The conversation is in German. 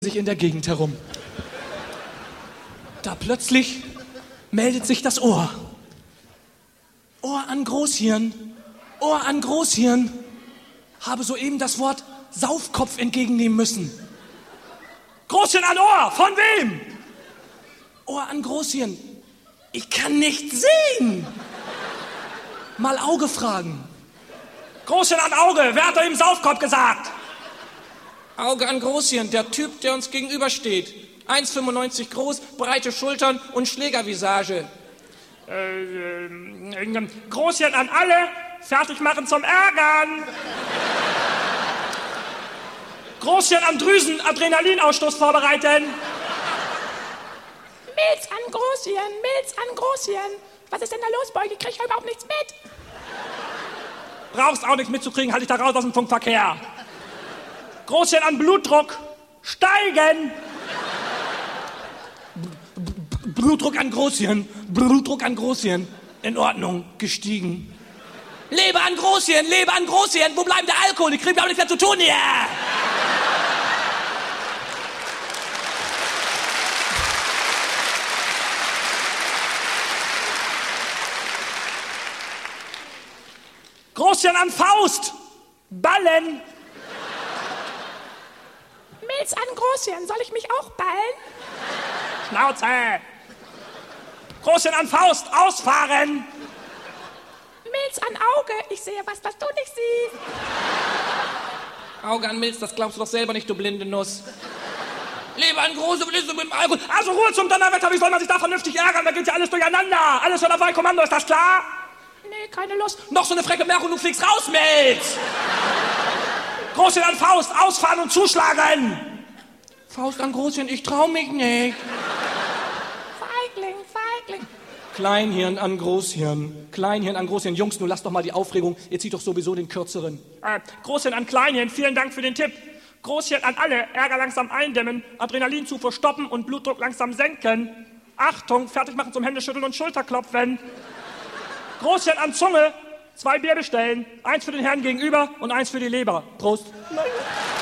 sich in der Gegend herum. Da plötzlich meldet sich das Ohr. Ohr an Großhirn, Ohr an Großhirn. Habe soeben das Wort Saufkopf entgegennehmen müssen. Großhirn an Ohr, von wem? Ohr an Großhirn. Ich kann nicht sehen. Mal Auge fragen. Großhirn an Auge, wer hat da im Saufkopf gesagt? Auge an Großhirn, der Typ, der uns gegenübersteht. 1,95 groß, breite Schultern und Schlägervisage. Großhirn an alle, fertig machen zum Ärgern. Großhirn an Drüsen, Adrenalinausstoß vorbereiten. Milz an Großhirn, Milz an Großhirn. Was ist denn da los, Boy? Ich krieg ja überhaupt nichts mit. Brauchst auch nichts mitzukriegen, halt dich da raus aus dem Funkverkehr. Großhirn an Blutdruck, steigen. Blutdruck an Großhirn, Blutdruck an Großhirn. In Ordnung, gestiegen. Leber an Großhirn, wo bleibt der Alkohol? Ich krieg auch nichts mehr zu tun hier. Großhirn an Faust, ballen. Milz an Großhirn, soll ich mich auch ballen? Schnauze. Großhirn an Faust, ausfahren. Milz an Auge, ich sehe was du nicht siehst. Auge an Milz, das glaubst du doch selber nicht, du blinde Nuss. Leber an große Blisse mit dem Alkohol. Also Ruhe zum Donnerwetter, wie soll man sich da vernünftig ärgern? Da geht ja alles durcheinander. Alles hört auf ein Kommando, ist das klar? Nee, keine Lust. Noch so eine freche Bemerkung, du fliegst raus, Milz. Großhirn an Faust, ausfahren und zuschlagen. Faust an Großhirn, ich trau mich nicht. Feigling. Kleinhirn an Großhirn. Kleinhirn an Großhirn. Jungs, nun lasst doch mal die Aufregung. Ihr zieht doch sowieso den kürzeren. Großhirn an Kleinhirn, vielen Dank für den Tipp. Großhirn an alle, Ärger langsam eindämmen, Adrenalinzufuhr stoppen und Blutdruck langsam senken. Achtung, fertig machen zum Händeschütteln und Schulterklopfen. Großhirn an Zunge, 2 Bier bestellen. 1 für den Herrn gegenüber und 1 für die Leber. Prost.